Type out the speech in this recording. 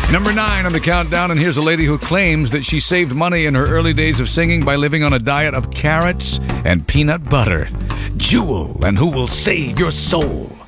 Number 9 on the countdown, and here's a lady who claims that she saved money in her early days of singing by living on a diet of carrots and peanut butter. Jewel and Who Will Save Your Soul.